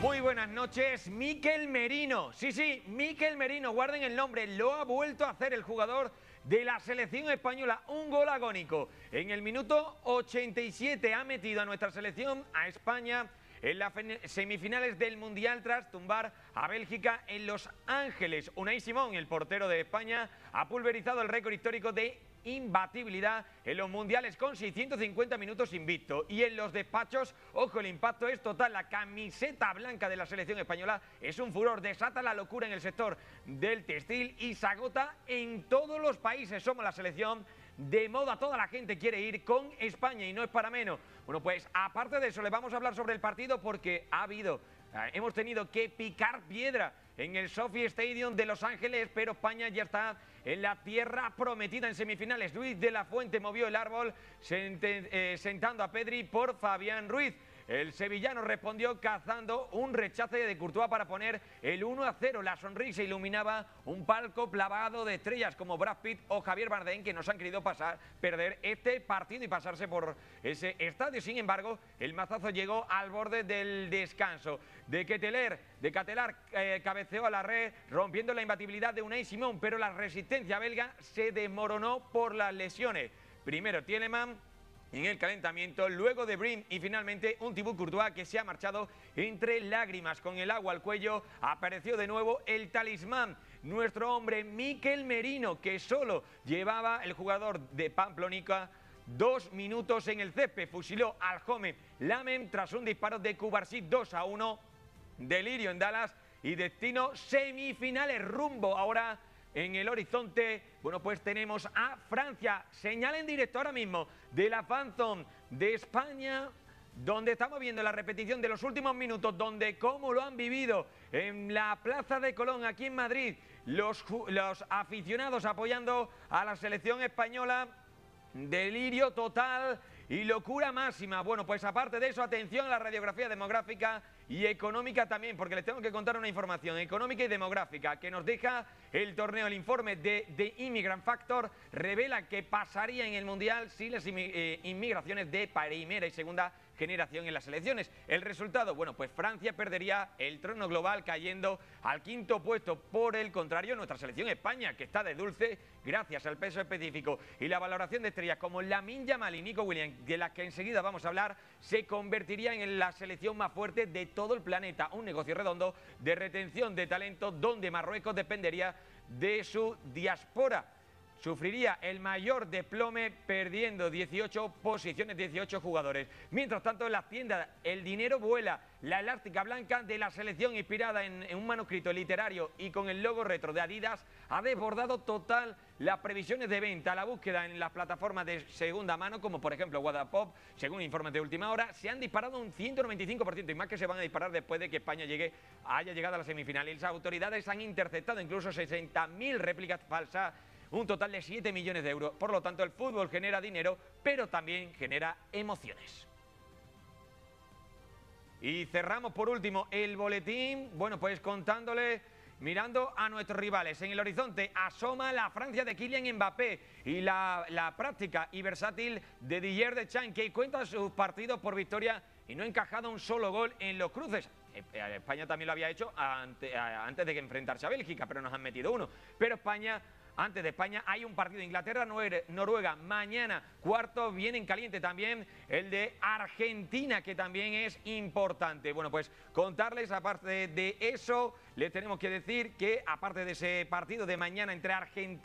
Muy buenas noches, Mikel Merino. Sí, Mikel Merino, guarden el nombre, lo ha vuelto a hacer el jugador de la selección española, un gol agónico. En el minuto 87 ha metido a nuestra selección, a España, en las semifinales del Mundial tras tumbar a Bélgica en Los Ángeles. Unai Simón, el portero de España, ha pulverizado el récord histórico de imbatibilidad en los mundiales con 650 minutos invicto. Y en los despachos, ojo, el impacto es total. La camiseta blanca de la selección española es un furor, desata la locura en el sector del textil y se agota en todos los países. Somos la selección de moda, toda la gente quiere ir con España y no es para menos. Bueno, pues aparte de eso, les vamos a hablar sobre el partido porque hemos tenido que picar piedra en el SoFi Stadium de Los Ángeles, pero España ya está en la tierra prometida en semifinales. Luis de la Fuente movió el árbol sentando a Pedri por Fabián Ruiz. El sevillano respondió cazando un rechace de Courtois para poner el 1-0. La sonrisa iluminaba un palco plagado de estrellas como Brad Pitt o Javier Bardem, que nos han querido perder este partido y pasarse por ese estadio. Sin embargo, el mazazo llegó al borde del descanso. De Catelar cabeceó a la red, rompiendo la imbatibilidad de Unai Simón, pero la resistencia belga se desmoronó por las lesiones. Primero Tielemans en el calentamiento, luego de Bruyne y finalmente un Thibaut Courtois que se ha marchado entre lágrimas. Con el agua al cuello apareció de nuevo el talismán, nuestro hombre Mikel Merino, que solo llevaba el jugador de Pamplónica 2 minutos en el césped. Fusiló al Home Lamen tras un disparo de Cubarsí. 2-1, delirio en Dallas y destino semifinales rumbo ahora. En el horizonte, bueno, pues tenemos a Francia. Señal en directo ahora mismo de la fanzone de España, donde estamos viendo la repetición de los últimos minutos, donde cómo lo han vivido en la Plaza de Colón, aquí en Madrid, los aficionados apoyando a la selección española. Delirio total y locura máxima. Bueno, pues aparte de eso, atención a la radiografía demográfica y económica también, porque les tengo que contar una información económica y demográfica que nos deja el torneo. El informe de Immigrant Factor revela que pasaría en el Mundial si las inmigraciones de primera y segunda generación en las elecciones. El resultado, bueno, pues Francia perdería el trono global cayendo al 5.º puesto. Por el contrario, nuestra selección España, que está de dulce gracias al peso específico y la valoración de estrellas como Lamine Yamal y Nico Williams, de las que enseguida vamos a hablar, se convertirían en la selección más fuerte de todo el planeta. Un negocio redondo de retención de talento donde Marruecos dependería de su diáspora. Sufriría el mayor desplome perdiendo 18 posiciones, 18 jugadores. Mientras tanto, en las tiendas el dinero vuela. La elástica blanca de la selección, inspirada en un manuscrito literario y con el logo retro de Adidas, ha desbordado total las previsiones de venta. La búsqueda en las plataformas de segunda mano, como por ejemplo Wallapop, según informes de última hora, se han disparado un 195% y más que se van a disparar después de que España haya llegado a la semifinal. Y las autoridades han interceptado incluso 60.000 réplicas falsas, un total de 7 millones de euros. Por lo tanto, el fútbol genera dinero, pero también genera emociones. Y cerramos por último el boletín, bueno, pues mirando a nuestros rivales. En el horizonte asoma la Francia de Kylian Mbappé y la práctica y versátil de Didier Deschamps, que cuenta sus partidos por victoria y no ha encajado un solo gol en los cruces. España también lo había hecho antes de que enfrentarse a Bélgica, pero nos han metido uno. Pero antes de España hay un partido de Inglaterra-Noruega. Mañana, cuartos, vienen caliente también el de Argentina, que también es importante. Bueno, pues contarles, aparte de eso, les tenemos que decir que aparte de ese partido de mañana entre Argentina